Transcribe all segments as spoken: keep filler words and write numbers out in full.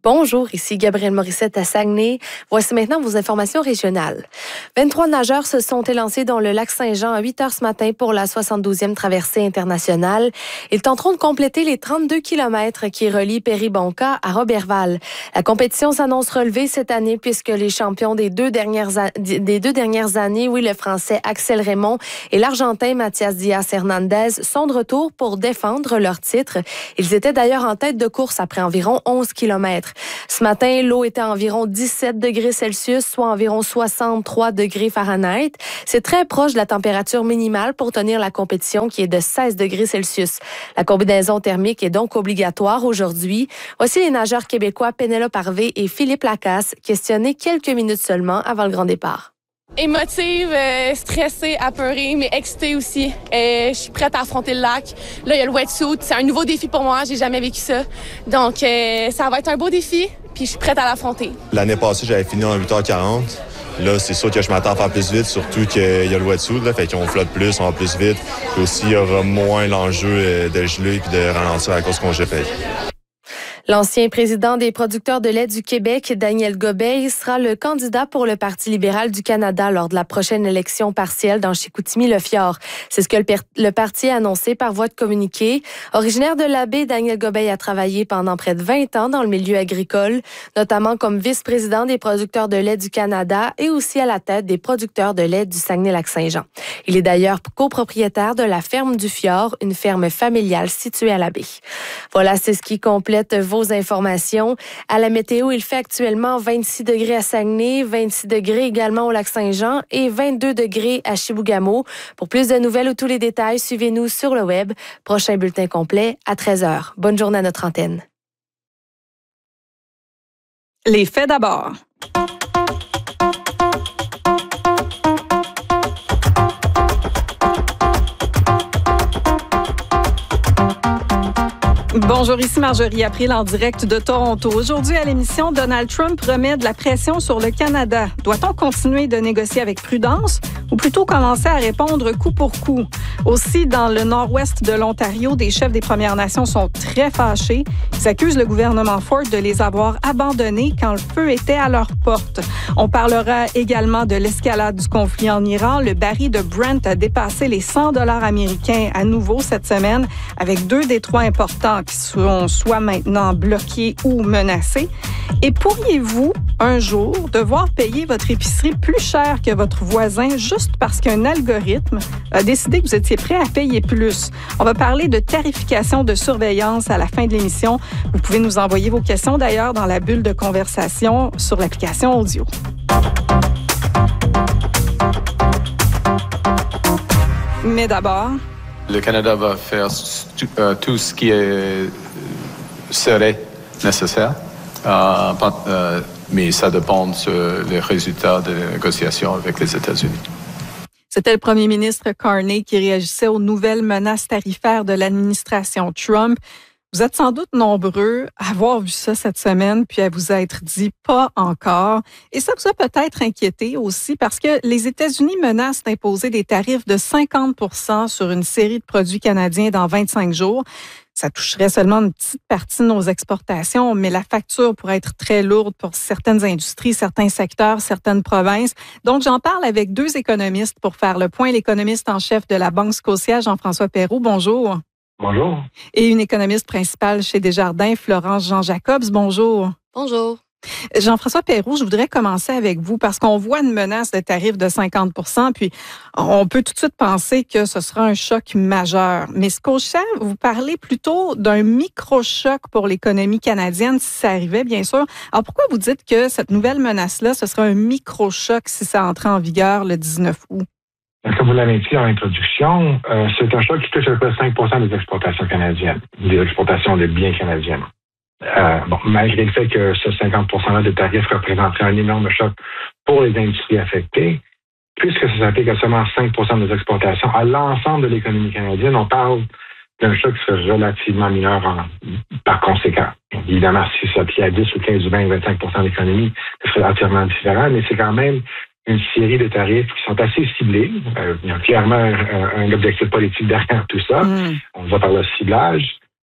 Bonjour, ici Gabrielle Morissette à Saguenay. Voici maintenant vos informations régionales. vingt-trois nageurs se sont élancés dans le lac Saint-Jean à huit heures ce matin pour la soixante-douzième traversée internationale. Ils tenteront de compléter les trente-deux kilomètres qui relient Péribonka à Roberval. La compétition s'annonce relevée cette année puisque les champions des deux dernières, a- des deux dernières années, oui, le Français Axel Raymond et l'Argentin Mathias Diaz-Hernandez sont de retour pour défendre leur titre. Ils étaient d'ailleurs en tête de course après environ onze kilomètres. Ce matin, l'eau était à environ dix-sept degrés Celsius, soit environ soixante-trois degrés Fahrenheit. C'est très proche de la température minimale pour tenir la compétition qui est de seize degrés Celsius. La combinaison thermique est donc obligatoire aujourd'hui. Voici les nageurs québécois Pénélope Harvey et Philippe Lacasse, questionnés quelques minutes seulement avant le grand départ. Émotive, euh, stressée, apeurée, mais excitée aussi. Euh, je suis prête à affronter le lac. Là, il y a le wetsuit. C'est un nouveau défi pour moi. J'ai jamais vécu ça. Donc, euh, ça va être un beau défi, puis je suis prête à l'affronter. L'année passée, j'avais fini en huit heures quarante. Là, c'est sûr que je m'attends à faire plus vite, surtout qu'il y a le wetsuit, là, fait qu'on flotte plus, on va plus vite. Puis aussi, il y aura moins l'enjeu de geler puis de ralentir à cause qu'on fait. L'ancien président des producteurs de lait du Québec, Daniel Gobeil, sera le candidat pour le Parti libéral du Canada lors de la prochaine élection partielle dans Chicoutimi-Le-Fjord. C'est ce que le, per- le parti a annoncé par voie de communiqué. Originaire de la baie, Daniel Gobeil a travaillé pendant près de vingt ans dans le milieu agricole, notamment comme vice-président des producteurs de lait du Canada et aussi à la tête des producteurs de lait du Saguenay-Lac-Saint-Jean. Il est d'ailleurs copropriétaire de la ferme du Fjord, une ferme familiale située à la baie. Voilà, c'est ce qui complète vos informations. À la météo, il fait actuellement vingt-six degrés à Saguenay, vingt-six degrés également au Lac-Saint-Jean et vingt-deux degrés à Chibougamau. Pour plus de nouvelles ou tous les détails, suivez-nous sur le web. Prochain bulletin complet à treize heures. Bonne journée à notre antenne. Les faits d'abord. Bonjour, ici Marjorie April en direct de Toronto. Aujourd'hui à l'émission, Donald Trump remet de la pression sur le Canada. Doit-on continuer de négocier avec prudence ou plutôt commencer à répondre coup pour coup? Aussi, dans le nord-ouest de l'Ontario, des chefs des Premières Nations sont très fâchés. Ils accusent le gouvernement Ford de les avoir abandonnés quand le feu était à leur porte. On parlera également de l'escalade du conflit en Iran. Le baril de Brent a dépassé les cent dollars américains à nouveau cette semaine, avec deux détroits importants qui sont soit maintenant bloqués ou menacés. Et pourriez-vous, un jour, devoir payer votre épicerie plus cher que votre voisin juste parce qu'un algorithme a décidé que vous étiez prêt à payer plus? On va parler de tarification de surveillance à la fin de l'émission. Vous pouvez nous envoyer vos questions d'ailleurs dans la bulle de conversation sur l'application audio. Mais d'abord... Le Canada va faire stu- euh, tout ce qui est, serait nécessaire, euh, euh, mais ça dépend sur les résultats des négociations avec les États-Unis. C'était le premier ministre Carney qui réagissait aux nouvelles menaces tarifaires de l'administration Trump. Vous êtes sans doute nombreux à avoir vu ça cette semaine, puis à vous être dit « pas encore ». Et ça vous a peut-être inquiété aussi parce que les États-Unis menacent d'imposer des tarifs de cinquante pour cent sur une série de produits canadiens dans vingt-cinq jours. Ça toucherait seulement une petite partie de nos exportations, mais la facture pourrait être très lourde pour certaines industries, certains secteurs, certaines provinces. Donc, j'en parle avec deux économistes pour faire le point. L'économiste en chef de la Banque Scotia, Jean-François Perrault, bonjour. Bonjour. Et une économiste principale chez Desjardins, Florence Jean-Jacobs, bonjour. Bonjour. Jean-François Perrault, je voudrais commencer avec vous parce qu'on voit une menace de tarif de cinquante pour cent, puis on peut tout de suite penser que ce sera un choc majeur. Mais Scotia, vous parlez plutôt d'un micro-choc pour l'économie canadienne si ça arrivait, bien sûr. Alors pourquoi vous dites que cette nouvelle menace-là, ce sera un micro-choc si ça entrait en vigueur le dix-neuf août? Comme vous l'avez dit en introduction, euh, c'est un choc qui touche à peu près cinq pour cent des exportations canadiennes, des exportations de biens canadiens. Euh, bon, malgré le fait que ce cinquante pour cent-là de tarifs représenterait un énorme choc pour les industries affectées, puisque ça s'applique à seulement cinq pour cent des exportations à l'ensemble de l'économie canadienne, on parle d'un choc qui serait relativement mineur en, par conséquent. Évidemment, si ça s'applique à dix ou quinze ou vingt ou vingt-cinq pour cent de l'économie, ce serait entièrement différent, mais c'est quand même une série de tarifs qui sont assez ciblés. Euh, il y a clairement un, un objectif politique derrière tout ça. Mm. On va par le ciblage.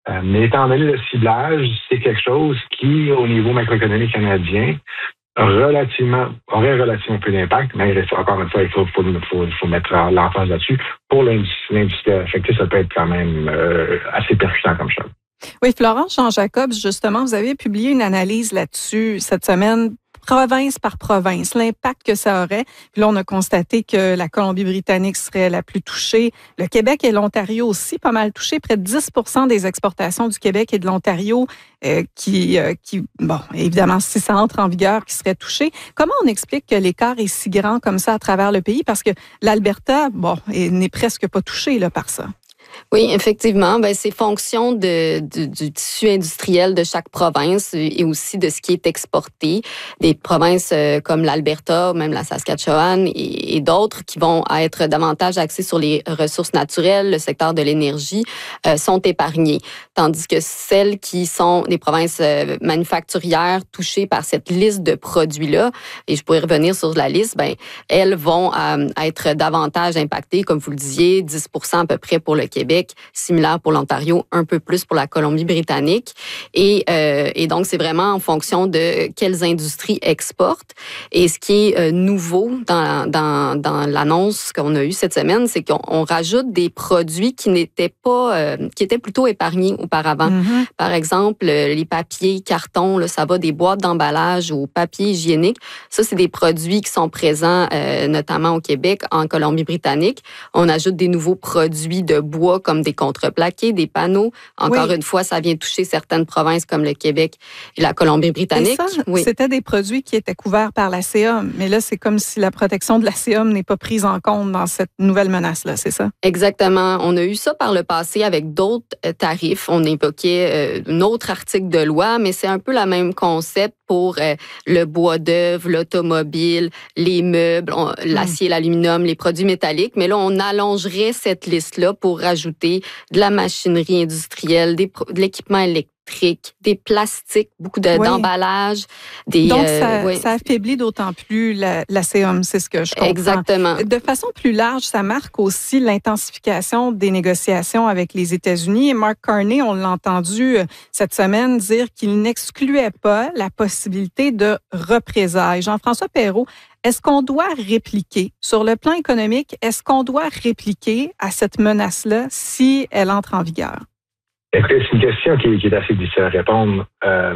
Euh, mais étant donné le ciblage, c'est quelque chose qui, au niveau macroéconomique canadien, relativement, aurait relativement peu d'impact, mais il reste, encore une fois, il faut, faut, faut, faut mettre l'emphase là-dessus. Pour l'industrie, l'industrie affectée, ça peut être quand même euh, assez percutant comme chose. Oui, Florence Jean-Jacobs, justement, vous avez publié une analyse là-dessus cette semaine, province par province, l'impact que ça aurait. Puis là, on a constaté que la Colombie-Britannique serait la plus touchée. Le Québec et l'Ontario aussi pas mal touchés. Près de dix pour cent des exportations du Québec et de l'Ontario euh, qui, euh, qui, bon, évidemment, si ça entre en vigueur, qui seraient touchés. Comment on explique que l'écart est si grand comme ça à travers le pays? Parce que l'Alberta, bon, n'est presque pas touché là, par ça. Oui, effectivement, ben c'est fonction de, de, du tissu industriel de chaque province et aussi de ce qui est exporté. Des provinces comme l'Alberta, même la Saskatchewan et, et d'autres qui vont être davantage axées sur les ressources naturelles, le secteur de l'énergie, euh, sont épargnées. Tandis que celles qui sont des provinces manufacturières touchées par cette liste de produits-là, et je pourrais revenir sur la liste, ben elles vont euh, être davantage impactées, comme vous le disiez, dix pour cent à peu près pour le Québec, similaire pour l'Ontario, un peu plus pour la Colombie-Britannique. Et, euh, et donc, c'est vraiment en fonction de quelles industries exportent. Et ce qui est euh, nouveau dans, dans, dans l'annonce qu'on a eue cette semaine, c'est qu'on on rajoute des produits qui n'étaient pas, euh, qui étaient plutôt épargnés auparavant. Mm-hmm. Par exemple, les papiers, cartons, là, ça va des boîtes d'emballage au papier hygiénique. Ça, c'est des produits qui sont présents euh, notamment au Québec, en Colombie-Britannique. On ajoute des nouveaux produits de bois comme des contreplaqués, des panneaux. Encore oui. une fois, ça vient toucher certaines provinces comme le Québec et la Colombie-Britannique. Et ça, oui. C'était des produits qui étaient couverts par l'A C A, mais là, c'est comme si la protection de l'A C A n'est pas prise en compte dans cette nouvelle menace-là, c'est ça? Exactement. On a eu ça par le passé avec d'autres tarifs. On évoquait un autre article de loi, mais c'est un peu le même concept pour le bois d'œuvre, l'automobile, les meubles, l'acier, l'aluminium, les produits métalliques. Mais là, on allongerait cette liste-là pour rajouter de la machinerie industrielle, des, de l'équipement électrique, des plastiques, beaucoup de, oui. d'emballages. Des, Donc, ça, euh, oui. ça affaiblit d'autant plus la, la C O M, c'est ce que je comprends. Exactement. De façon plus large, ça marque aussi l'intensification des négociations avec les États-Unis. Et Mark Carney, on l'a entendu cette semaine dire qu'il n'excluait pas la possibilité de représailles. Jean-François Perrault, est-ce qu'on doit répliquer, sur le plan économique, est-ce qu'on doit répliquer à cette menace-là si elle entre en vigueur? Écoutez, c'est une question qui, qui est assez difficile à répondre. Euh,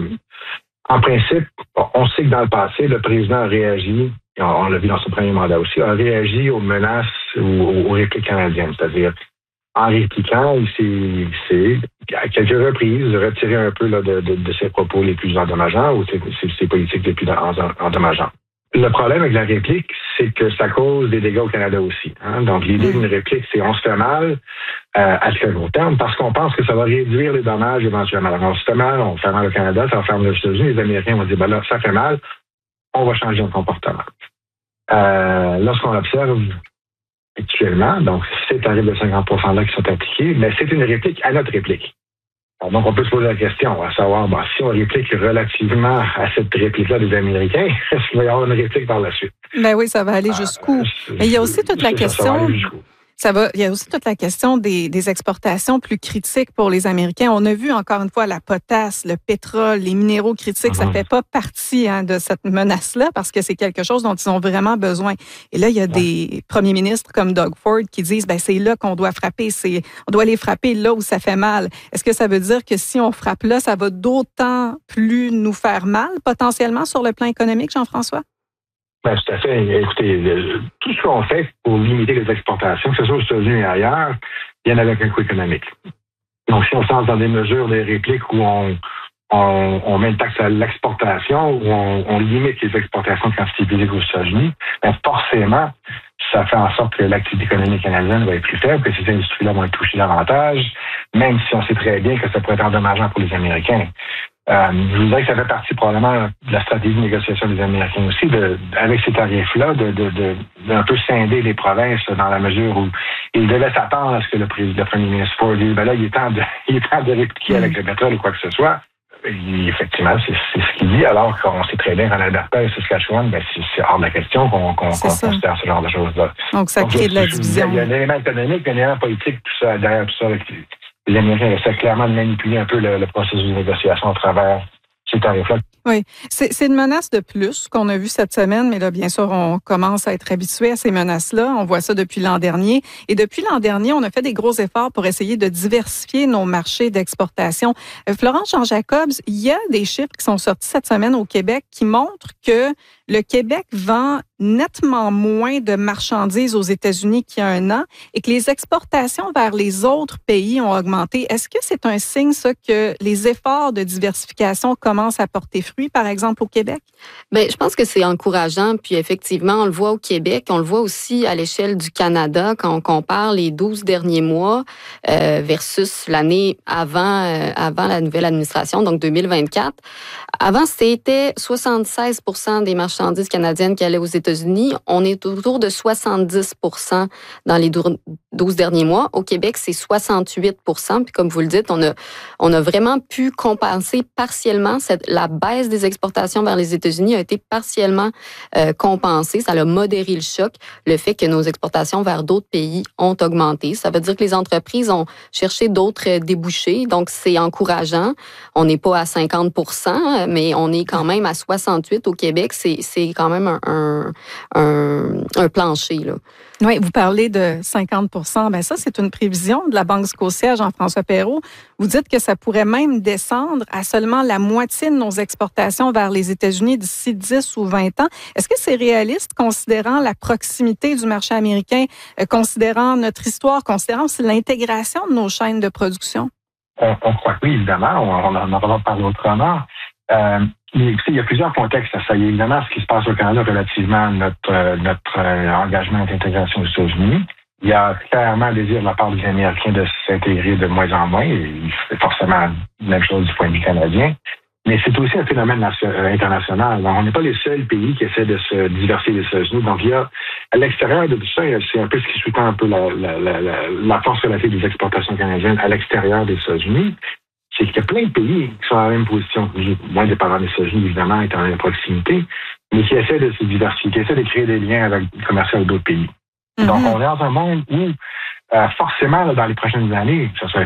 en principe, on sait que dans le passé, le président a réagi, on, on l'a vu dans son premier mandat aussi, a réagi aux menaces ou aux, aux répliques canadiennes. C'est-à-dire, en répliquant, il s'est, s'est à quelques reprises retiré un peu là, de, de, de ses propos les plus endommageants ou ses, ses politiques les plus endommageantes. Le problème avec la réplique, c'est que ça cause des dégâts au Canada aussi. Hein? Donc, l'idée d'une réplique, c'est on se fait mal euh, à très long terme parce qu'on pense que ça va réduire les dommages éventuellement. Alors, on se fait mal, on fait mal au Canada, ça va faire mal aux États-Unis. Les Américains vont dire, ben là, ça fait mal, on va changer notre comportement. Euh, lorsqu'on observe actuellement, donc, ces tarifs de cinquante pour cent là qui sont appliqués, mais c'est une réplique à notre réplique. Donc, on peut se poser la question, à savoir, bon, si on réplique relativement à cette réplique-là des Américains, est-ce qu'il va y avoir une réplique par la suite? Ben oui, ça va aller jusqu'où? Euh, Mais il y a aussi toute la question... Ça va, il y a aussi toute la question des, des exportations plus critiques pour les Américains. On a vu encore une fois la potasse, le pétrole, les minéraux critiques. Mm-hmm. Ça fait pas partie hein, de cette menace-là parce que c'est quelque chose dont ils ont vraiment besoin. Et là, il y a ouais. des premiers ministres comme Doug Ford qui disent ben c'est là qu'on doit frapper. C'est, on doit les frapper là où ça fait mal. Est-ce que ça veut dire que si on frappe là, ça va d'autant plus nous faire mal potentiellement sur le plan économique, Jean-François? Ben, tout à fait. Écoutez, tout ce qu'on fait pour limiter les exportations, que ce soit aux États-Unis et ailleurs, vient avec un coût économique. Donc, si on se lance dans des mesures, des répliques où on, on, on met une taxe à l'exportation, où on, on limite les exportations de quantité publique aux États-Unis, ben, forcément, ça fait en sorte que l'activité économique canadienne va être plus faible, que ces industries-là vont être touchées davantage, même si on sait très bien que ça pourrait être endommageant pour les Américains. Euh, je vous dirais que ça fait partie probablement de la stratégie de négociation des Américains aussi, de, avec ces tarifs-là, de, de, de, d'un peu scinder les provinces dans la mesure où ils devaient s'attendre à ce que le, président, le premier ministre Ford dise ben là, il est temps de, il est temps de répliquer avec le pétrole ou quoi que ce soit. Et effectivement, c'est, c'est ce qu'il dit, alors qu'on sait très bien qu'en Alberta et Saskatchewan, ben, c'est, c'est hors de la question qu'on, qu'on, qu'on considère ce genre de choses-là. Donc, ça crée de la division. Il y a un élément économique, un élément politique, tout ça, derrière tout ça, les Américains essaient clairement de manipuler un peu le, le processus de négociation à travers ces tarifs-là. Oui, c'est, c'est une menace de plus qu'on a vue cette semaine, mais là, bien sûr, on commence à être habitué à ces menaces-là. On voit ça depuis l'an dernier. Et depuis l'an dernier, on a fait des gros efforts pour essayer de diversifier nos marchés d'exportation. Euh, Florence Jean-Jacobs, il y a des chiffres qui sont sortis cette semaine au Québec qui montrent que le Québec vend nettement moins de marchandises aux États-Unis qu'il y a un an et que les exportations vers les autres pays ont augmenté. Est-ce que c'est un signe, ça, que les efforts de diversification commencent à porter fruit, par exemple, au Québec? Bien, je pense que c'est encourageant. Puis effectivement, on le voit au Québec, on le voit aussi à l'échelle du Canada quand on compare les douze derniers mois euh, versus l'année avant, euh, avant la nouvelle administration, donc deux mille vingt-quatre. Avant, c'était soixante-seize pour cent des marchandises canadiennes qui allaient aux États-Unis. On est autour de soixante-dix pour cent dans les douze derniers mois. Au Québec, c'est soixante-huit pour cent. Puis comme vous le dites, on a, on a vraiment pu compenser partiellement cette, la baisse des exportations vers les États-Unis a été partiellement euh, compensée. Ça a modéré le choc, le fait que nos exportations vers d'autres pays ont augmenté. Ça veut dire que les entreprises ont cherché d'autres débouchés. Donc, c'est encourageant. On n'est pas à cinquante pour cent, mais on est quand même à soixante-huit au Québec. C'est, c'est quand même un, un, un, un plancher, là. Oui, vous parlez de cinquante pour cent. Bien, ça, c'est une prévision de la Banque Scotia, Jean-François Perrault. Vous dites que ça pourrait même descendre à seulement la moitié de nos exportations vers les États-Unis d'ici dix ou vingt ans. Est-ce que c'est réaliste, considérant la proximité du marché américain, euh, considérant notre histoire, considérant aussi l'intégration de nos chaînes de production? On, on croit que oui, évidemment. On, on en aura parlé autrement. Euh, il y a plusieurs contextes à ça. Il y a évidemment ce qui se passe au Canada relativement à notre, euh, notre euh, engagement d'intégration aux États-Unis. Il y a clairement un désir de la part des Américains de s'intégrer de moins en moins. Et c'est forcément la même chose du point de vue canadien. Mais c'est aussi un phénomène nation- international. Donc, on n'est pas les seuls pays qui essaient de se diversifier des États-Unis. Donc, il y a, à l'extérieur de tout ça, c'est un peu ce qui sous-tend un peu la, la, la, la, la force relative des exportations canadiennes à l'extérieur des États-Unis. C'est qu'il y a plein de pays qui sont dans la même position, moins dépendants des États-Unis, évidemment, étant dans la proximité, mais qui essaient de se diversifier, qui essaient de créer des liens avec, commerciaux avec d'autres pays. Mm-hmm. Donc, on est dans un monde où, euh, forcément, là, dans les prochaines années, que ce soit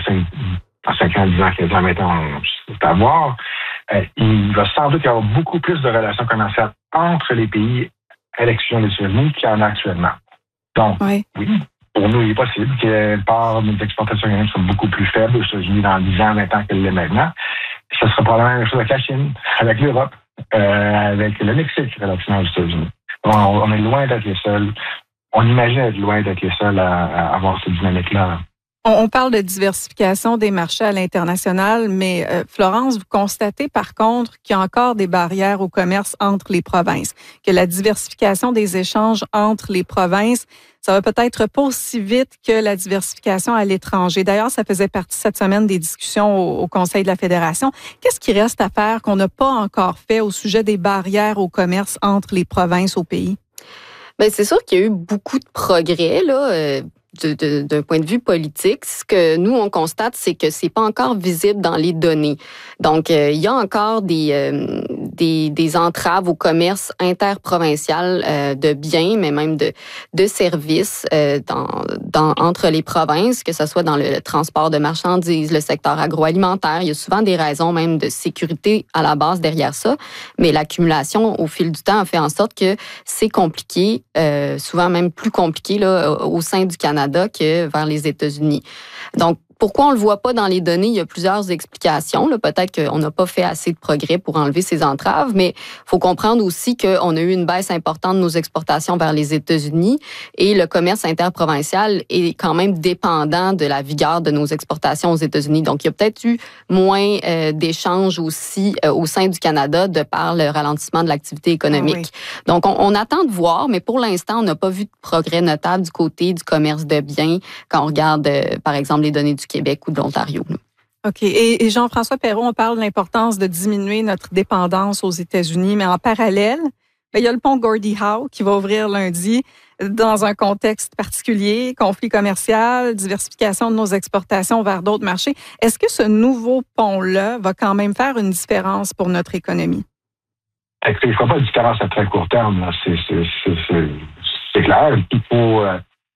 cinq ans, dix ans, quinze ans, maintenant, c'est à voir, euh, il va sans doute y avoir beaucoup plus de relations commerciales entre les pays à l'exclusion des États-Unis qu'il y en a actuellement. Donc, oui. oui. Pour nous, il est possible que part de nos exportations canadiennes soient beaucoup plus faibles aux États-Unis dans dix ans, vingt ans qu'elle l'est maintenant. Ce sera probablement la même chose avec la Chine, avec l'Europe, euh, avec le Mexique relativement aux États-Unis. On, on est loin d'être les seuls. On imagine être loin d'être les seuls à, à avoir cette dynamique-là. On parle de diversification des marchés à l'international, mais euh, Florence, vous constatez par contre qu'il y a encore des barrières au commerce entre les provinces, que la diversification des échanges entre les provinces, ça va peut-être pas aussi vite que la diversification à l'étranger. D'ailleurs, ça faisait partie cette semaine des discussions au, au Conseil de la Fédération. Qu'est-ce qui reste à faire qu'on n'a pas encore fait au sujet des barrières au commerce entre les provinces au pays? Bien, c'est sûr qu'il y a eu beaucoup de progrès, là. Euh... De, de, d'un point de vue politique, ce que nous, on constate, c'est que c'est pas encore visible dans les données. Donc, euh, il y a encore des, euh, des, des entraves au commerce interprovincial euh, de biens, mais même de, de services euh, dans, dans, entre les provinces, que ce soit dans le transport de marchandises, le secteur agroalimentaire. Il y a souvent des raisons même de sécurité à la base derrière ça, mais l'accumulation au fil du temps a fait en sorte que c'est compliqué, euh, souvent même plus compliqué là, au sein du Canada que vers les États-Unis. Donc, pourquoi on le voit pas dans les données? Il y a plusieurs explications. Là. Peut-être qu'on n'a pas fait assez de progrès pour enlever ces entraves, mais il faut comprendre aussi qu'on a eu une baisse importante de nos exportations vers les États-Unis et le commerce interprovincial est quand même dépendant de la vigueur de nos exportations aux États-Unis. Donc, il y a peut-être eu moins euh, d'échanges aussi euh, au sein du Canada de par le ralentissement de l'activité économique. Ah oui. Donc, on, on attend de voir, mais pour l'instant, on n'a pas vu de progrès notable du côté du commerce de biens quand on regarde, euh, par exemple, les données du Québec ou de l'Ontario. OK. Et, et Jean-François Perrault, on parle de l'importance de diminuer notre dépendance aux États-Unis, mais en parallèle, bien, il y a le pont Gordie Howe qui va ouvrir lundi dans un contexte particulier, conflit commercial, diversification de nos exportations vers d'autres marchés. Est-ce que ce nouveau pont-là va quand même faire une différence pour notre économie? Il ne fera pas de différence à très court terme. Là. C'est, c'est, c'est, c'est, c'est clair. Il faut... Euh,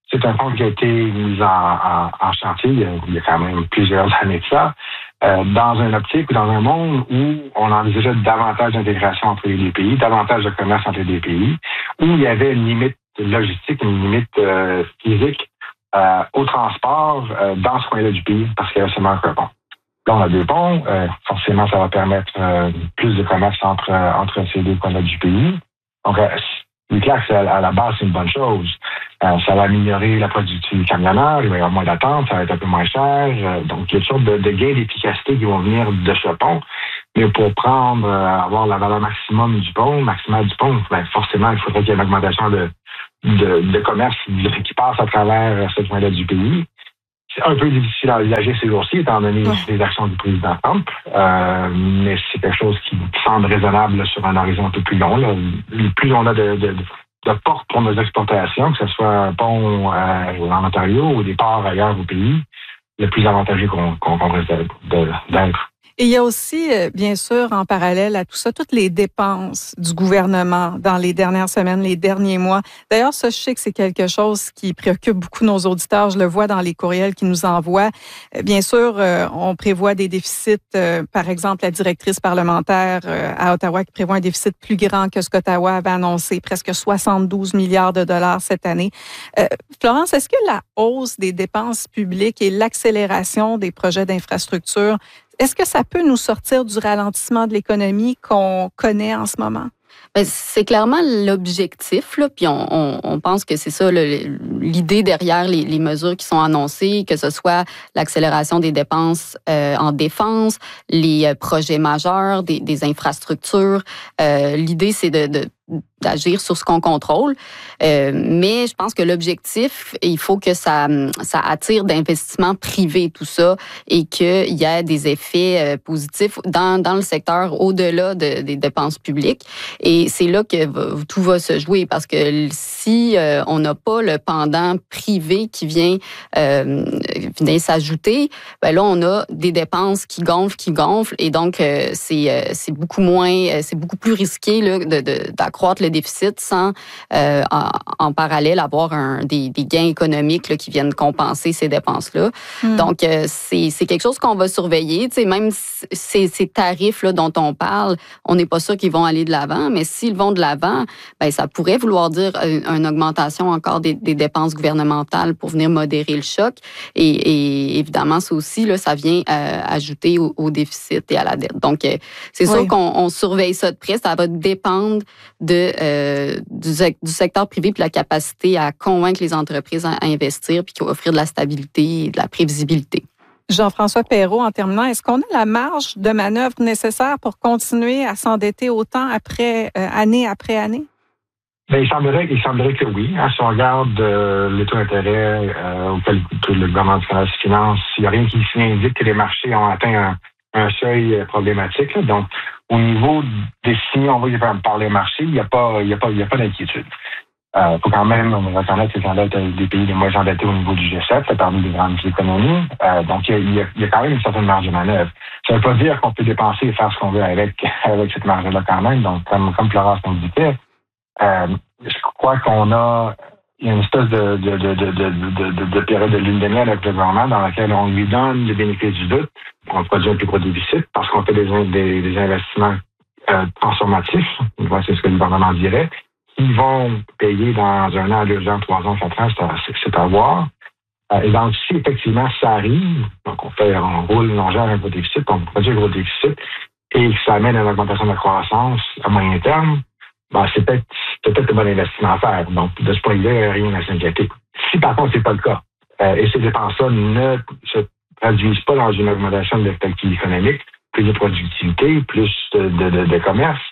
c'est un fonds qui a été mis en, en, en chantier il y, a, il y a quand même plusieurs années de ça, euh, dans un optique ou dans un monde où on envisageait davantage d'intégration entre les deux pays, davantage de commerce entre les deux pays, où il y avait une limite logistique, une limite euh, physique euh, au transport euh, dans ce coin-là du pays, parce qu'il y avait seulement un pont. Là, on a deux ponts. Euh, forcément, ça va permettre euh, plus de commerce entre, euh, entre ces deux coins-là du pays. Donc, euh, c'est clair que à la base, c'est une bonne chose. Euh, ça va améliorer la productivité du camionneur, il va y avoir moins d'attente, ça va être un peu moins cher. Euh, donc, il y a toutes sortes de, de gains d'efficacité qui vont venir de ce pont. Mais pour prendre, euh, avoir la valeur maximum du pont, maximale du pont, ben, forcément, il faudrait qu'il y ait une augmentation de, de, de commerce qui passe à travers ce point-là du pays. C'est un peu difficile à envisager ces jours-ci, étant donné ouais. les actions du président Trump, euh, mais c'est quelque chose qui semble raisonnable là, sur un horizon un peu plus long. Là. Plus on a de, de, de portes pour nos exportations, que ce soit un pont euh, en Ontario ou des ports ailleurs au pays, le plus avantageux qu'on, qu'on, qu'on risque d'être. Et il y a aussi, bien sûr, en parallèle à tout ça, toutes les dépenses du gouvernement dans les dernières semaines, les derniers mois. D'ailleurs, ça, je sais que c'est quelque chose qui préoccupe beaucoup nos auditeurs. Je le vois dans les courriels qu'ils nous envoient. Bien sûr, on prévoit des déficits. Par exemple, la directrice parlementaire à Ottawa qui prévoit un déficit plus grand que ce qu'Ottawa avait annoncé, presque soixante-douze milliards de dollars cette année. Euh, Florence, est-ce que la hausse des dépenses publiques et l'accélération des projets d'infrastructure, est-ce que ça peut nous sortir du ralentissement de l'économie qu'on connaît en ce moment? Bien, c'est clairement l'objectif, là, puis on, on, on pense que c'est ça le, l'idée derrière les, les mesures qui sont annoncées, que ce soit l'accélération des dépenses euh, en défense, les euh, projets majeurs, des, des infrastructures. Euh, l'idée, c'est de, de d'agir sur ce qu'on contrôle. Euh, mais je pense que l'objectif, il faut que ça, ça attire d'investissements privés, tout ça, et qu'il y ait des effets euh, positifs dans, dans le secteur au-delà de, des dépenses publiques. Et c'est là que va, tout va se jouer, parce que si euh, on n'a pas le pendant privé qui vient, euh, vient s'ajouter, ben là, on a des dépenses qui gonflent, qui gonflent, et donc euh, c'est, euh, c'est beaucoup moins, c'est beaucoup plus risqué là, de, de, d'accroître le déficit sans, euh, en, en parallèle, avoir un, des, des gains économiques là, qui viennent compenser ces dépenses-là. Mm. Donc, euh, c'est, c'est quelque chose qu'on va surveiller. Tu sais, même ces, ces tarifs-là dont on parle, on n'est pas sûr qu'ils vont aller de l'avant, mais s'ils vont de l'avant, ben, ça pourrait vouloir dire une, une augmentation encore des, des dépenses gouvernementales pour venir modérer le choc. Et, et évidemment, ça aussi, là, ça vient euh, ajouter au, au déficit et à la dette. Donc, euh, c'est oui. sûr qu'on on surveille ça de près. Ça va dépendre de Euh, du, du secteur privé puis la capacité à convaincre les entreprises à, à investir puis offrir de la stabilité et de la prévisibilité. Jean-François Perrault, en terminant, est-ce qu'on a la marge de manœuvre nécessaire pour continuer à s'endetter autant après euh, année après année? Bien, il semblerait, il semblerait que oui. Hein, si on regarde euh, les taux d'intérêt euh, auxquels le gouvernement du Canada se finance, il n'y a rien qui indique que les marchés ont atteint un, un seuil problématique. Là. Donc, au niveau des signaux, on va par les marchés, il n'y a pas, il y a pas, il y a pas d'inquiétude. Il euh, faut quand même reconnaître que le Canada est des pays les moins endettés au niveau du G sept, c'est parmi les grandes économies. Euh, donc, il y, a, il y a quand même une certaine marge de manœuvre. Ça ne veut pas dire qu'on peut dépenser et faire ce qu'on veut avec, avec cette marge-là quand même. Donc, comme, comme Florence l'indiquait, euh, je crois qu'on a il y a une espèce de, de, de, de, de, de, de, de période de lune de miel avec le gouvernement dans laquelle on lui donne le bénéfice du doute. On produit un plus gros déficit parce qu'on fait des, des, des investissements euh, transformatifs, c'est ce que le gouvernement dirait, qui vont payer dans un an, deux ans, trois ans, quatre ans, c'est, c'est à voir. Euh, et donc, si effectivement ça arrive, donc on fait, on roule, on gère un gros déficit, on produit un gros déficit, et que ça amène à une augmentation de la croissance à moyen terme, ben, c'est peut-être, c'est peut-être un bon investissement à faire. Donc, de ce point de vue, rien à s'inquiéter. Si par contre, c'est pas le cas, euh, et ces dépenses-là ne se traduisent pas dans une augmentation de l'activité économique, plus de productivité, plus de, de, de, de commerce,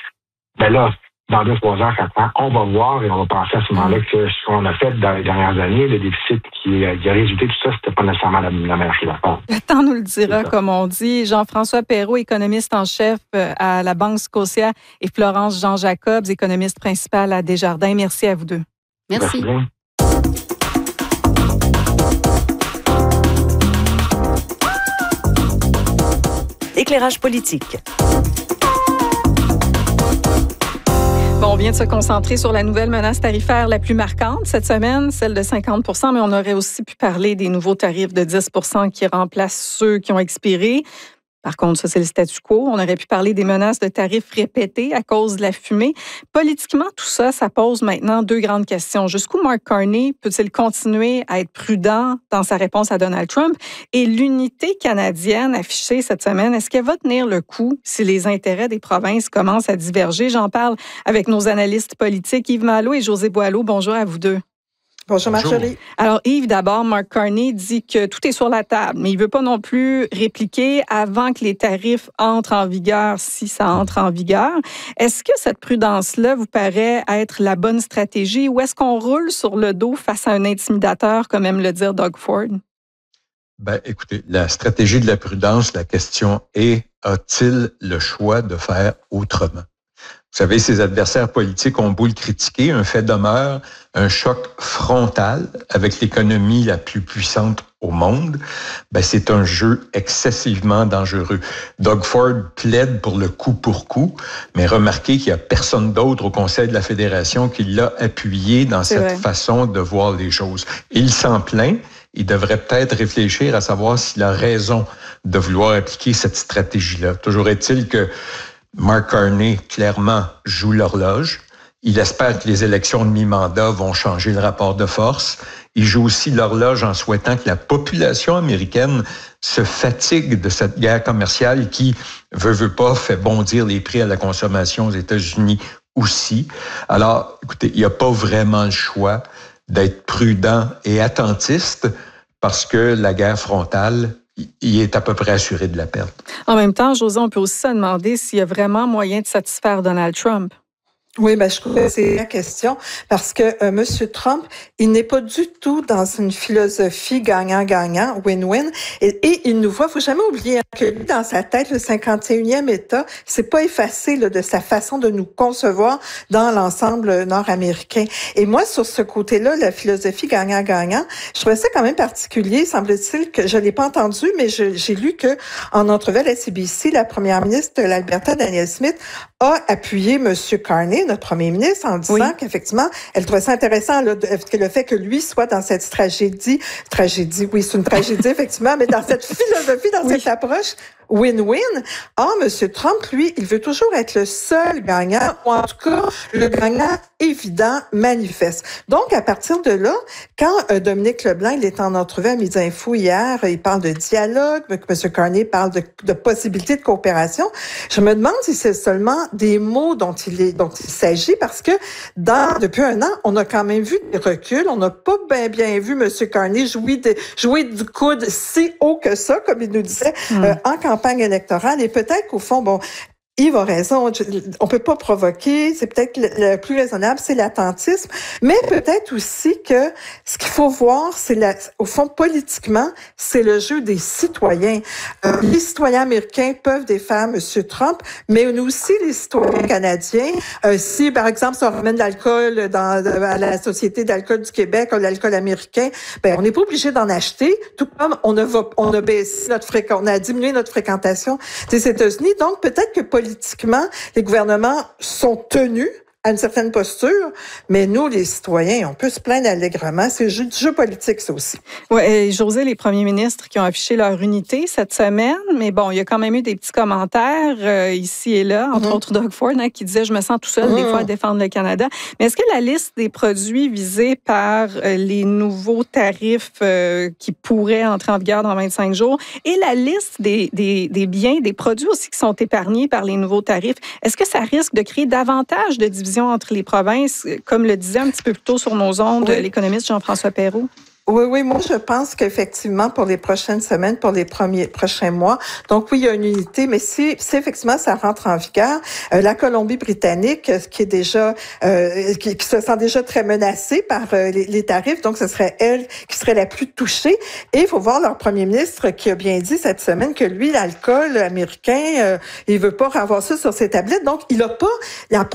ben là, dans deux, trois ans, quatre ans, on va voir et on va penser à ce moment-là que ce qu'on a fait dans les dernières années, le déficit qui, qui a résulté de tout ça, c'était pas nécessairement la, la meilleure chose à faire. Le temps nous le dira, comme on dit. Jean-François Perrault, économiste en chef à la Banque Scotia, et Florence Jean-Jacobs, économiste principale à Desjardins. Merci à vous deux. Merci. Merci. Éclairage politique. Bon, On vient de se concentrer sur la nouvelle menace tarifaire la plus marquante cette semaine, celle de cinquante pour cent, mais on aurait aussi pu parler des nouveaux tarifs de dix pour cent qui remplacent ceux qui ont expiré. Par contre, ça, c'est le statu quo. On aurait pu parler des menaces de tarifs répétés à cause de la fumée. Politiquement, tout ça, ça pose maintenant deux grandes questions. Jusqu'où Mark Carney peut-il continuer à être prudent dans sa réponse à Donald Trump? Et l'unité canadienne affichée cette semaine, est-ce qu'elle va tenir le coup si les intérêts des provinces commencent à diverger? J'en parle avec nos analystes politiques, Yves Malo et José Boileau. Bonjour à vous deux. Bonjour Marjorie. Alors Yves, d'abord, Mark Carney dit que tout est sur la table, mais il ne veut pas non plus répliquer avant que les tarifs entrent en vigueur, si ça entre en vigueur. Est-ce que cette prudence-là vous paraît être la bonne stratégie ou est-ce qu'on roule sur le dos face à un intimidateur, comme aime le dire Doug Ford? Ben, écoutez, la stratégie de la prudence, la question est, a-t-il le choix de faire autrement? Vous savez, ses adversaires politiques ont beau le critiquer, un fait demeure, un choc frontal avec l'économie la plus puissante au monde, ben c'est un jeu excessivement dangereux. Doug Ford plaide pour le coup pour coup, mais remarquez qu'il n'y a personne d'autre au Conseil de la Fédération qui l'a appuyé dans c'est cette vrai. façon de voir les choses. Il s'en plaint. Il devrait peut-être réfléchir à savoir s'il a raison de vouloir appliquer cette stratégie-là. Toujours est-il que Mark Carney, clairement, joue l'horloge. Il espère que les élections de mi-mandat vont changer le rapport de force. Il joue aussi l'horloge en souhaitant que la population américaine se fatigue de cette guerre commerciale qui, veut, veut pas, fait bondir les prix à la consommation aux États-Unis aussi. Alors, écoutez, il n'y a pas vraiment le choix d'être prudent et attentiste parce que la guerre frontale, il est à peu près assuré de la perte. En même temps, José, on peut aussi se demander s'il y a vraiment moyen de satisfaire Donald Trump. Oui, ben je trouve que c'est la question parce que euh, M. Trump, il n'est pas du tout dans une philosophie gagnant-gagnant, win-win, et, et il nous voit. Faut jamais oublier hein, que lui, dans sa tête, le cinquante et unième État, c'est pas effacé là, de sa façon de nous concevoir dans l'ensemble nord-américain. Et moi, sur ce côté-là, la philosophie gagnant-gagnant, je trouvais ça quand même particulier. Semble-t-il que je l'ai pas entendu, mais je, j'ai lu que en entrevue à la C B C, la première ministre de l'Alberta, Danielle Smith, a appuyé M. Carney, notre premier ministre, en disant oui. qu'effectivement, elle trouvait ça intéressant là, que le fait que lui soit dans cette tragédie, tragédie, oui, c'est une tragédie, effectivement, mais dans cette philosophie, dans oui. cette approche win-win. Or, M. Trump, lui, il veut toujours être le seul gagnant, ou en tout cas, le gagnant évident, manifeste. Donc, à partir de là, quand euh, Dominique Leblanc, il est en entrevue à Midi Info hier, il parle de dialogue, M. Carney parle de, de possibilités de coopération, je me demande si c'est seulement des mots dont il est, dont il s'agit, parce que dans, depuis un an, on a quand même vu des reculs, on n'a pas bien, bien vu M. Carney jouer, de, jouer du coude si haut que ça, comme il nous disait, mm. euh, en campagne électorale, et peut-être qu'au fond, bon, Yves a raison, on peut pas provoquer, c'est peut-être le plus raisonnable, c'est l'attentisme, mais peut-être aussi que ce qu'il faut voir, c'est la, au fond, politiquement, c'est le jeu des citoyens. Euh, les citoyens américains peuvent défaire M. Trump, mais nous aussi, les citoyens canadiens, euh, si, par exemple, si on ramène l'alcool dans, à la Société d'alcool du Québec, ou l'alcool américain, ben, on n'est pas obligé d'en acheter, tout comme on a, on a baissé notre fréquentation, on a diminué notre fréquentation des États-Unis, donc peut-être que politiquement, les gouvernements sont tenus à une certaine posture, mais nous, les citoyens, on peut se plaindre allègrement. C'est du jeu, jeu politique, ça aussi. Oui, et José, les premiers ministres qui ont affiché leur unité cette semaine, mais bon, il y a quand même eu des petits commentaires euh, ici et là, entre mm-hmm. autres Doug Ford, hein, qui disait « Je me sens tout seul, mm-hmm. des fois, à défendre le Canada ». Mais est-ce que la liste des produits visés par euh, les nouveaux tarifs euh, qui pourraient entrer en vigueur dans vingt-cinq jours et la liste des, des, des biens, des produits aussi qui sont épargnés par les nouveaux tarifs, est-ce que ça risque de créer davantage de divisions entre les provinces, comme le disait un petit peu plus tôt sur nos ondes oui. l'économiste Jean-François Perrault? Oui, oui, moi je pense qu'effectivement pour les prochaines semaines, pour les premiers prochains mois, donc oui, il y a une unité, mais si, si effectivement ça rentre en vigueur, euh, la Colombie-Britannique, qui est déjà, euh, qui, qui se sent déjà très menacée par euh, les, les tarifs, donc ce serait elle qui serait la plus touchée. Et il faut voir leur premier ministre qui a bien dit cette semaine que lui, l'alcool américain, euh, il veut pas avoir ça sur ses tablettes, donc il a pas l'approche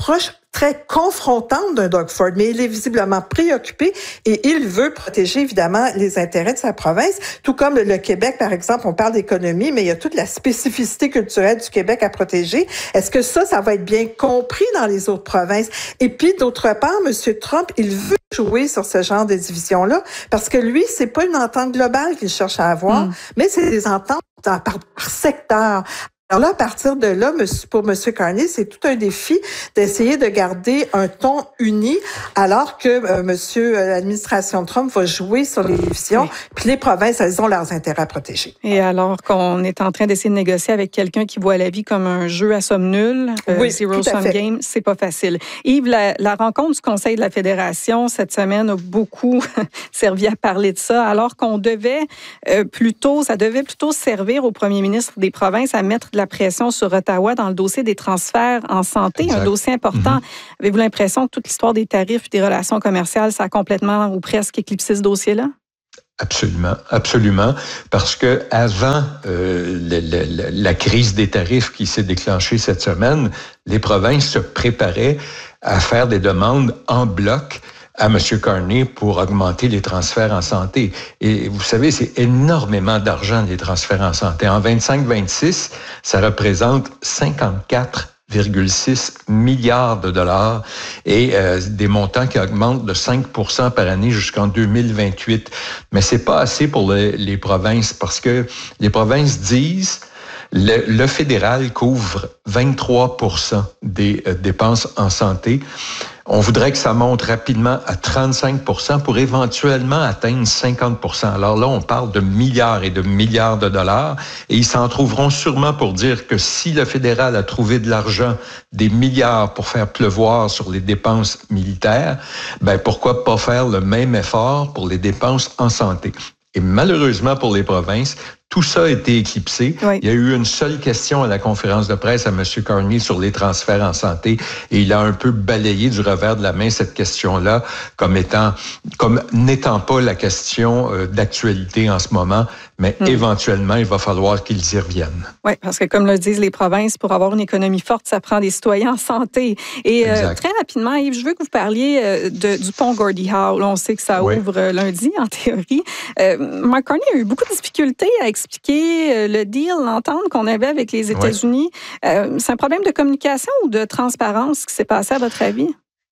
très confrontante d'un Doug Ford, mais il est visiblement préoccupé et il veut protéger évidemment les intérêts de sa province, tout comme le Québec, par exemple, on parle d'économie, mais il y a toute la spécificité culturelle du Québec à protéger. Est-ce que ça, ça va être bien compris dans les autres provinces? Et puis, d'autre part, M. Trump, il veut jouer sur ce genre de division-là, parce que lui, c'est pas une entente globale qu'il cherche à avoir, mm. mais c'est des ententes par, par secteur. Alors là, à partir de là, pour M. Carney, c'est tout un défi d'essayer de garder un ton uni, alors que euh, monsieur, l'administration Trump va jouer sur les divisions, oui. puis les provinces, elles ont leurs intérêts à protéger. Et alors qu'on est en train d'essayer de négocier avec quelqu'un qui voit la vie comme un jeu à somme nulle, euh, oui, zero sum game, c'est pas facile. Yves, la, la rencontre du Conseil de la Fédération cette semaine a beaucoup servi à parler de ça, alors qu'on devait euh, plutôt, ça devait plutôt servir au premier ministre des provinces à mettre de la pression sur Ottawa dans le dossier des transferts en santé, exact. Un dossier important. Mm-hmm. Avez-vous l'impression que toute l'histoire des tarifs et des relations commerciales, ça a complètement ou presque éclipsé ce dossier-là? Absolument, absolument, parce que avant euh, la, la, la crise des tarifs qui s'est déclenchée cette semaine, les provinces se préparaient à faire des demandes en bloc à M. Carney pour augmenter les transferts en santé. Et vous savez, c'est énormément d'argent, les transferts en santé. En vingt-cinq vingt-six, ça représente cinquante-quatre virgule six milliards de dollars et euh, des montants qui augmentent de cinq pour cent par année jusqu'en deux mille vingt-huit. Mais c'est pas assez pour le, les provinces, parce que les provinces disent le, le fédéral couvre vingt-trois pour cent des euh, dépenses en santé. On voudrait que ça monte rapidement à trente-cinq pour cent pour éventuellement atteindre cinquante pour cent. Alors là, on parle de milliards et de milliards de dollars et ils s'en trouveront sûrement pour dire que si le fédéral a trouvé de l'argent, des milliards pour faire pleuvoir sur les dépenses militaires, ben pourquoi pas faire le même effort pour les dépenses en santé? Et malheureusement pour les provinces, tout ça a été éclipsé. Oui. Il y a eu une seule question à la conférence de presse à M. Carney sur les transferts en santé et il a un peu balayé du revers de la main cette question-là comme étant, comme n'étant pas la question euh, d'actualité en ce moment, mais mmh. éventuellement, il va falloir qu'ils y reviennent. Oui, parce que comme le disent les provinces, pour avoir une économie forte, ça prend des citoyens en santé. Et euh, très rapidement, Yves, je veux que vous parliez euh, de, du pont Gordie Howe. Là, on sait que ça oui. ouvre lundi, en théorie. Euh, Mark Carney a eu beaucoup de difficultés à expliquer le deal, l'entente qu'on avait avec les États-Unis. Oui. Euh, c'est un problème de communication ou de transparence qui s'est passé, à votre avis?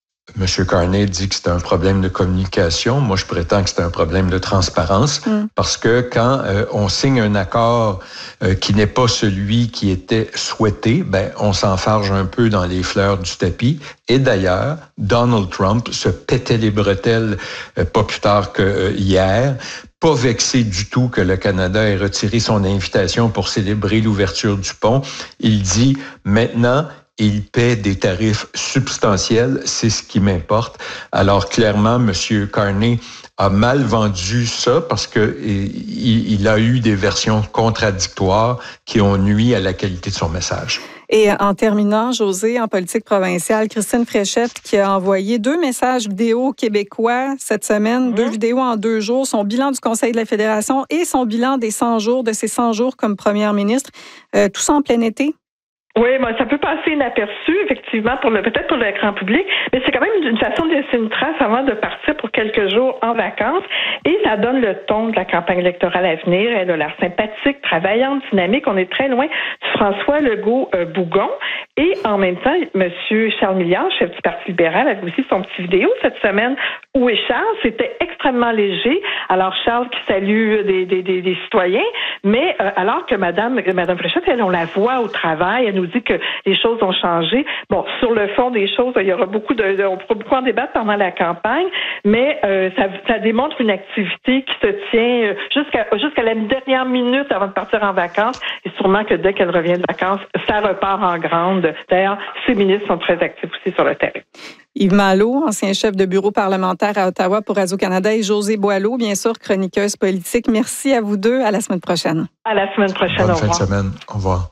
M. Carney dit que c'est un problème de communication. Moi, je prétends que c'est un problème de transparence mm. parce que quand euh, on signe un accord euh, qui n'est pas celui qui était souhaité, ben on s'enfarge un peu dans les fleurs du tapis. Et d'ailleurs, Donald Trump se pétait les bretelles euh, pas plus tard que euh, hier. Pas vexé du tout que le Canada ait retiré son invitation pour célébrer l'ouverture du pont. Il dit maintenant, il paie des tarifs substantiels, c'est ce qui m'importe. Alors clairement, M. Carney a mal vendu ça parce que il, il a eu des versions contradictoires qui ont nui à la qualité de son message. Et en terminant, José, en politique provinciale, Christine Fréchette qui a envoyé deux messages vidéo québécois cette semaine, mmh. deux vidéos en deux jours, son bilan du Conseil de la Fédération et son bilan des cent jours, de ses cent jours comme première ministre. Euh, tout ça en plein été? Oui, ben, ça peut passer inaperçu, effectivement, pour le peut-être pour le grand public, mais c'est quand même une façon de laisser une trace avant de partir pour quelques jours en vacances. Et ça donne le ton de la campagne électorale à venir. Elle a l'air sympathique, travaillante, dynamique. On est très loin du François Legault-Bougon. Et en même temps, M. Charles Milliard, chef du Parti libéral, avait aussi son petit vidéo cette semaine. Où est Charles? C'était extrêmement léger. Alors, Charles qui salue des, des, des, des citoyens, mais euh, alors que Mme, Mme Fréchette, elle, on la voit au travail, elle nous dit que les choses ont changé. Bon, sur le fond des choses, il y aura beaucoup de, on pourra beaucoup en débattre pendant la campagne, mais euh, ça, ça démontre une activité qui se tient jusqu'à jusqu'à la dernière minute avant de partir en vacances, et sûrement que dès qu'elle revient de vacances, ça repart en grande. D'ailleurs, ces ministres sont très actifs aussi sur le terrain. Yves Malo, ancien chef de bureau parlementaire à Ottawa pour Radio-Canada, et Josée Boileau, bien sûr, chroniqueuse politique. Merci à vous deux. À la semaine prochaine. À la semaine prochaine. Bonne au fin revoir. de semaine. Au revoir.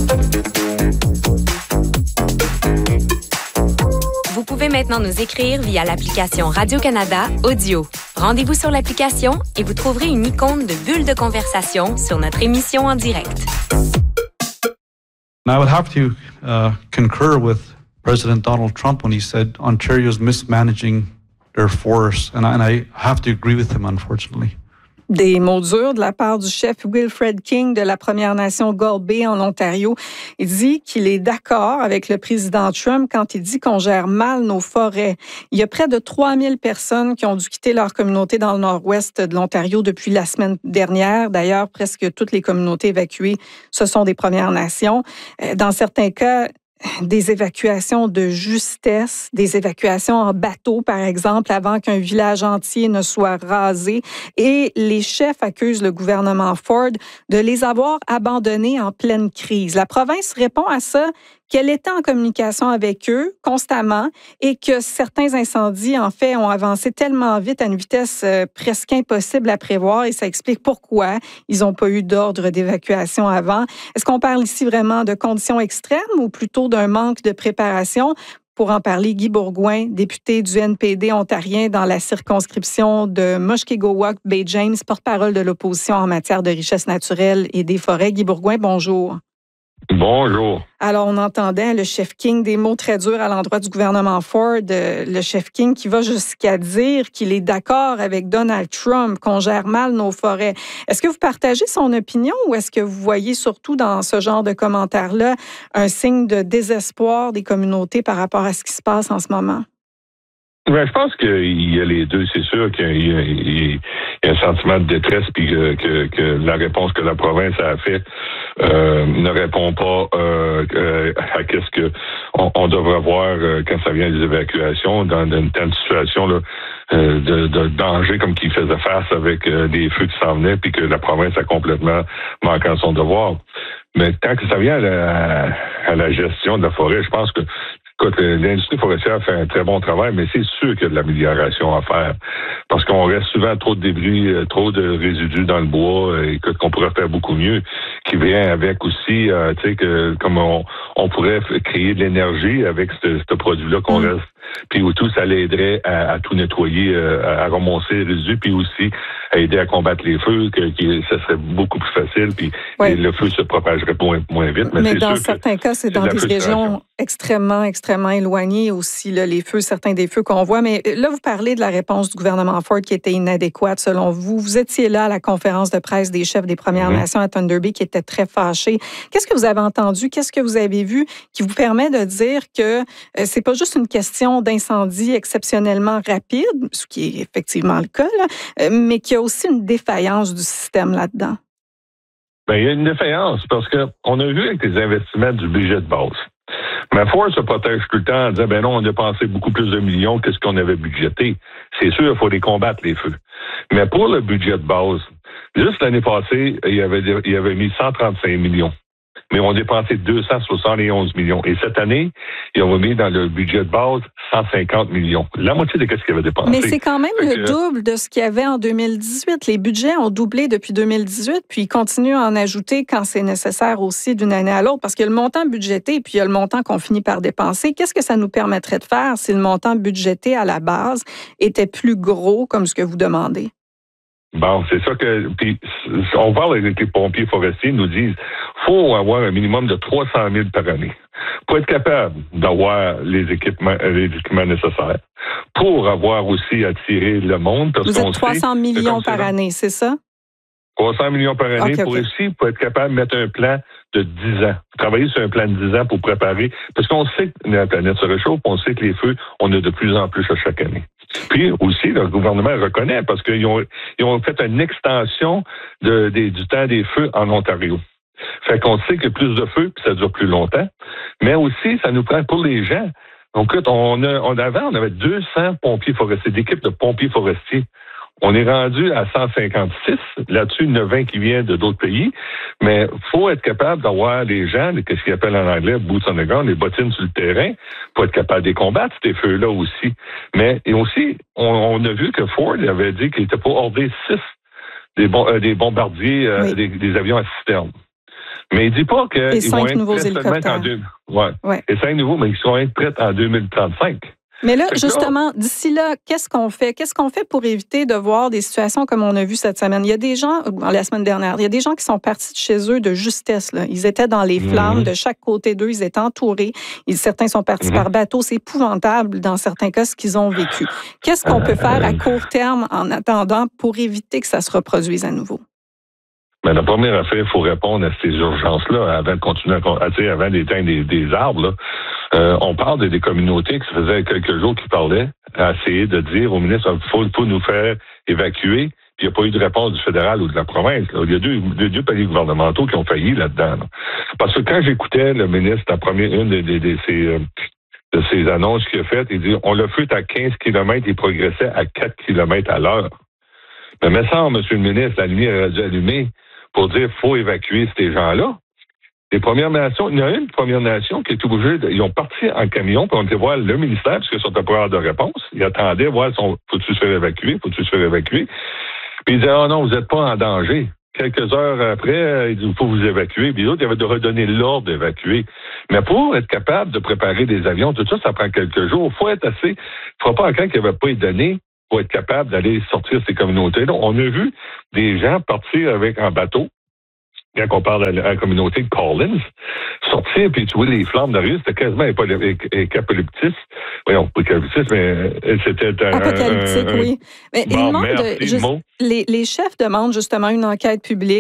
Vous pouvez maintenant nous écrire via l'application Radio-Canada Audio. Rendez-vous sur l'application et vous trouverez une icône de bulle de conversation sur notre émission en direct. I would have to uh, concur with President Donald Trump when he said Ontario's mismanaging their force, and I, and I have to agree with him, unfortunately. Des mots durs de la part du chef Wilfred King de la Première Nation Gull Bay en Ontario. Il dit qu'il est d'accord avec le président Trump quand il dit qu'on gère mal nos forêts. Il y a près de trois mille personnes qui ont dû quitter leur communauté dans le nord-ouest de l'Ontario depuis la semaine dernière. D'ailleurs, presque toutes les communautés évacuées, ce sont des Premières Nations. Dans certains cas, des évacuations de justesse, des évacuations en bateau, par exemple, avant qu'un village entier ne soit rasé. Et les chefs accusent le gouvernement Ford de les avoir abandonnés en pleine crise. La province répond à ça qu'elle était en communication avec eux constamment et que certains incendies, en fait, ont avancé tellement vite à une vitesse euh, presque impossible à prévoir et ça explique pourquoi ils n'ont pas eu d'ordre d'évacuation avant. Est-ce qu'on parle ici vraiment de conditions extrêmes ou plutôt d'un manque de préparation? Pour en parler, Guy Bourgouin, député du N P D ontarien dans la circonscription de Mushkegowuk-Bay-James, porte-parole de l'opposition en matière de richesse naturelle et des forêts. Guy Bourgouin, bonjour. Bonjour. Alors, on entendait le chef King des mots très durs à l'endroit du gouvernement Ford, euh, le chef King qui va jusqu'à dire qu'il est d'accord avec Donald Trump, qu'on gère mal nos forêts. Est-ce que vous partagez son opinion ou est-ce que vous voyez surtout dans ce genre de commentaires-là un signe de désespoir des communautés par rapport à ce qui se passe en ce moment? Ben, je pense qu'il y a les deux. C'est sûr qu'il y a, il y a un sentiment de détresse, puis que, que, que la réponse que la province a fait euh, ne répond pas euh, à qu'est-ce que on, on devrait voir euh, quand ça vient des évacuations dans une telle situation là, euh, de, de danger comme qu'il faisait face avec euh, des feux qui s'en venaient, puis que la province a complètement manqué à son devoir. Mais tant que ça vient à la, à la gestion de la forêt, je pense que Écoute, l'industrie forestière fait un très bon travail, mais c'est sûr qu'il y a de l'amélioration à faire. Parce qu'on reste souvent trop de débris, trop de résidus dans le bois. Écoute, qu'on pourrait faire beaucoup mieux. Qui vient avec aussi, euh, tu sais, que comme on, on pourrait créer de l'énergie avec ce, ce produit-là qu'on mmh. reste. Puis au tout, ça l'aiderait à, à tout nettoyer, à, à remonter les résidus, puis aussi à aider à combattre les feux, que, que ça serait beaucoup plus facile, puis oui. le feu se propagerait moins, moins vite. Mais, mais dans certains cas, c'est dans des régions extrêmement, extrêmement éloignées aussi, là, les feux, certains des feux qu'on voit. Mais là, vous parlez de la réponse du gouvernement Ford qui était inadéquate, selon vous. Vous étiez là à la conférence de presse des chefs des Premières mmh. Nations à Thunder Bay qui était très fâchés. Qu'est-ce que vous avez entendu? Qu'est-ce que vous avez vu qui vous permet de dire que euh, c'est pas juste une question d'incendie exceptionnellement rapide, ce qui est effectivement le cas, là, mais qu'il y a aussi une défaillance du système là-dedans? Bien, il y a une défaillance parce qu'on a vu avec les investissements du budget de base. Mais Ford se protège tout le temps en disant, ben non, on a dépensé beaucoup plus de millions que ce qu'on avait budgété. C'est sûr, il faut les combattre, les feux. Mais pour le budget de base, juste l'année passée, il y avait, il y avait mis cent trente-cinq millions. Mais on a dépensé deux cent soixante et onze millions. Et cette année, ils ont mis dans le budget de base cent cinquante millions. La moitié de ce qu'ils avaient dépensé. Mais c'est quand même fait le que... double de ce qu'il y avait en deux mille dix-huit. Les budgets ont doublé depuis deux mille dix-huit, puis ils continuent à en ajouter quand c'est nécessaire aussi d'une année à l'autre, parce que le montant budgété, puis il y a le montant qu'on finit par dépenser. Qu'est-ce que ça nous permettrait de faire si le montant budgété à la base était plus gros, comme ce que vous demandez? Bon, c'est ça que... Puis, on parle avec les pompiers forestiers, ils nous disent faut avoir un minimum de trois cent mille par année pour être capable d'avoir les équipements, les équipements nécessaires, pour avoir aussi attiré le monde. Parce Vous qu'on êtes trois cents sait, millions par année, c'est ça? trois cents millions par année okay, pour okay. aussi pour être capable de mettre un plan de dix ans. Travailler sur un plan de dix ans pour préparer. Parce qu'on sait que la planète se réchauffe, on sait que les feux, on a de plus en plus à chaque année. Puis aussi, le gouvernement reconnaît parce qu'ils ont, ils ont fait une extension de, de, du temps des feux en Ontario. Fait qu'on sait qu'il y a plus de feux, puis ça dure plus longtemps. Mais aussi, ça nous prend pour les gens. Donc, on a, on avait, on avait deux cents pompiers forestiers, d'équipes de pompiers forestiers. On est rendu à cent cinquante-six. Là-dessus, il y en a vingt qui viennent de d'autres pays. Mais il faut être capable d'avoir des gens, ce qu'ils appellent en anglais boots on the ground, les bottines sur le terrain, pour être capable de les combattre, ces feux-là aussi. Mais et aussi, on, on a vu que Ford avait dit qu'il n'était pas ordé six des, bon, euh, des bombardiers, euh, oui. des, des avions à citerne. Mais il ne dit pas qu'ils vont être prêts seulement en deux... ouais. Ouais. Et cinq nouveaux, mais ils vont être prêts en deux mille trente-cinq. Mais là, justement, d'ici là, qu'est-ce qu'on fait? Qu'est-ce qu'on fait pour éviter de voir des situations comme on a vu cette semaine? Il y a des gens, la semaine dernière, il y a des gens qui sont partis de chez eux de justesse. Là. Ils étaient dans les flammes, mmh. de chaque côté d'eux, ils étaient entourés. Ils, certains sont partis mmh. par bateau. C'est épouvantable, dans certains cas, ce qu'ils ont vécu. Qu'est-ce qu'on peut faire à court terme en attendant pour éviter que ça se reproduise à nouveau? Mais la première affaire, il faut répondre à ces urgences-là avant de continuer à, à dire, avant d'éteindre des, des arbres. Là. Euh, on parle de, des communautés qui ça faisait quelques jours qui parlaient à essayer de dire au ministre il faut, faut nous faire évacuer. Puis il n'y a pas eu de réponse du fédéral ou de la province. Là. Il y a deux, deux, deux paliers gouvernementaux qui ont failli là-dedans. Là. Parce que quand j'écoutais le ministre, la première, une de, de, de, de ses... Euh, de ces annonces qu'il a faites, il dit on l'a fait à quinze kilomètres, il progressait à quatre kilomètres à l'heure. Mais me semble, M. le ministre, la lumière a dû allumer pour dire qu'il faut évacuer ces gens-là. Les Premières Nations, il y en a une Première Nation qui est obligée, de, ils ont parti en camion, puis on était voir le ministère, parce qu'ils sont à pouvoir de réponse. Ils attendaient voir, son, faut-tu se faire évacuer, faut-tu se faire évacuer. Puis ils disaient, oh non, vous n'êtes pas en danger. Quelques heures après, il dit, il faut vous évacuer. Puis les autres, ils avaient de redonner l'ordre d'évacuer. Mais pour être capable de préparer des avions, tout ça, ça prend quelques jours. Il faut être assez... Il ne faut pas un camp qui n'avait pas été donné pour être capable d'aller sortir ces communautés-là. On a vu des gens partir avec en bateau, quand on parle à la communauté de Collins, sortir puis tuer les flammes de rue, c'était quasiment apocalyptique. Voyons, apocalyptique, mais c'était un... Apocalyptique, un, un, oui. Mais bon, il demande, merci, juste, les, les chefs demandent justement une enquête publique